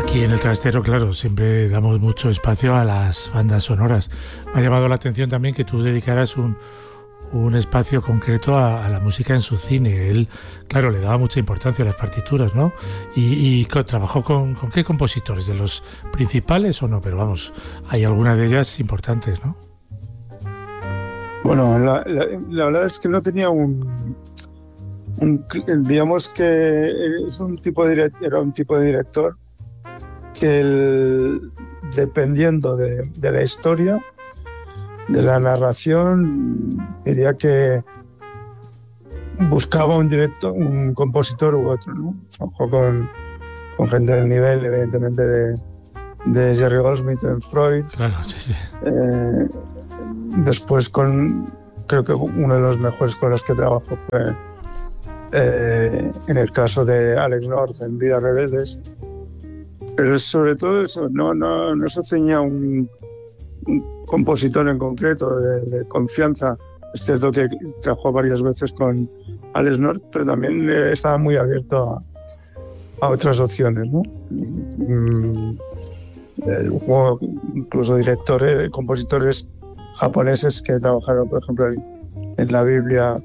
Aquí en El Trastero, claro, siempre damos mucho espacio a las bandas sonoras. Me ha llamado la atención también que tú dedicaras un espacio concreto a la música en su cine. Él, claro, le daba mucha importancia a las partituras, ¿no? Y trabajó con qué compositores, ¿de los principales o no? Pero vamos, hay algunas de ellas importantes, ¿no? Bueno, la verdad es que no tenía digamos que es era un tipo de director que dependiendo de la historia, de la narración, diría que buscaba un compositor u otro, ¿no? Trabajó con gente del nivel, evidentemente, de Jerry Goldsmith en Freud. Claro, sí. Después creo que uno de los mejores con los que trabajó fue en el caso de Alex North en Vidas Rebeldes. Pero sobre todo eso, no se ceñía a un compositor en concreto de confianza. Es cierto que trabajó varias veces con Alex North, pero también estaba muy abierto a otras opciones, ¿no? Hubo incluso directores, compositores japoneses que trabajaron, por ejemplo, en la Biblia,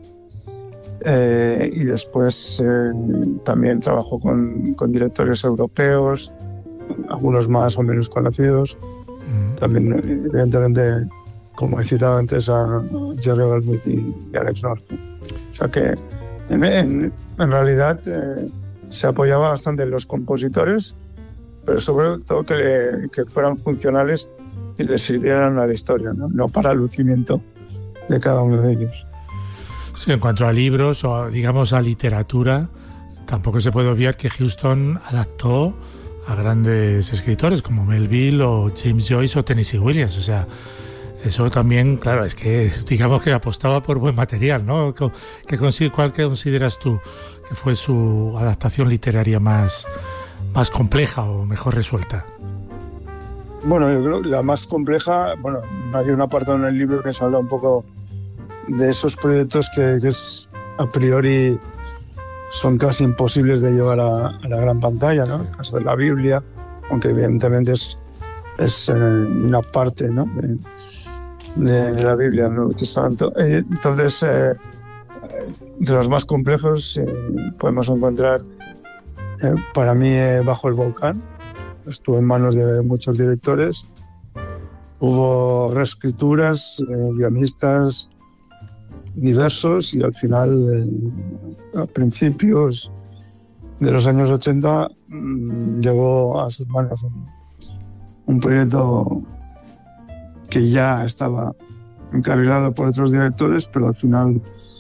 y después también trabajó con directores europeos, algunos más o menos conocidos. También, evidentemente, como he citado antes, a Jerry Goldsmith y Alex North. O sea que, en realidad, se apoyaba bastante en los compositores, pero sobre todo que fueran funcionales y les sirvieran a la historia, no para el lucimiento de cada uno de ellos. Sí, en cuanto a libros o, digamos, a literatura, tampoco se puede obviar que Huston adaptó a grandes escritores como Melville o James Joyce o Tennessee Williams. O sea, eso también, claro, es que digamos que apostaba por buen material, ¿no? ¿Cuál consideras tú que fue su adaptación literaria más compleja o mejor resuelta? Bueno, yo creo que la más compleja, hay un apartado en el libro que se habla un poco de esos proyectos que a priori son casi imposibles de llevar a la gran pantalla, ¿no? El caso de la Biblia, aunque evidentemente es una parte, ¿no? de la Biblia, el Nuevo Testamento. Entonces, de los más complejos podemos encontrar, para mí, Bajo el volcán. Estuvo en manos de muchos directores. Hubo reescrituras, guionistas diversos, y al final, a principios de los años 80, llegó a sus manos un proyecto que ya estaba encarrilado por otros directores, pero al final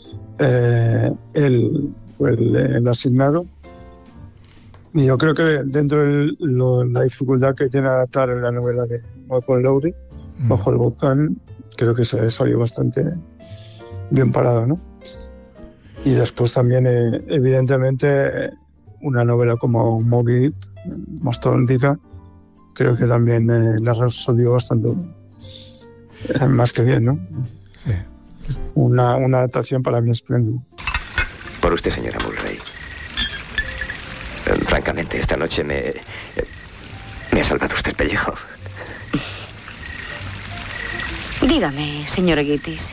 él fue el asignado. Y yo creo que dentro de la dificultad que tiene adaptar la novela de Malcolm Lowry, Bajo el volcán, creo que se salió bastante bien parado, ¿no? Y después también, evidentemente, una novela como Moby Dick, mastodóntica, creo que también la resolvió bastante, más que bien, ¿no? Sí. Es una adaptación para mí espléndida. Por usted, señora Mulray. Francamente, esta noche me ha salvado usted el pellejo. Dígame, señor Gittes,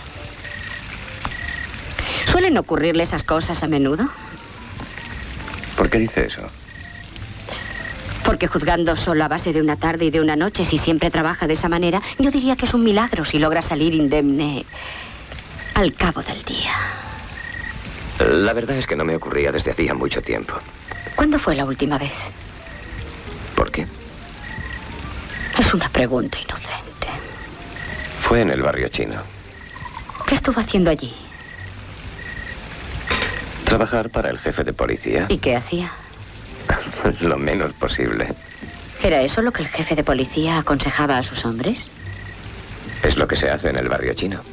¿suelen ocurrirle esas cosas a menudo? ¿Por qué dice eso? Porque juzgando solo a base de una tarde y de una noche, si siempre trabaja de esa manera, yo diría que es un milagro si logra salir indemne al cabo del día. La verdad es que no me ocurría desde hacía mucho tiempo. ¿Cuándo fue la última vez? ¿Por qué? Es una pregunta inocente. Fue en el barrio chino. ¿Qué estuvo haciendo allí? Trabajar para el jefe de policía. ¿Y qué hacía? Lo menos posible. ¿Era eso lo que el jefe de policía aconsejaba a sus hombres? Es lo que se hace en el barrio chino.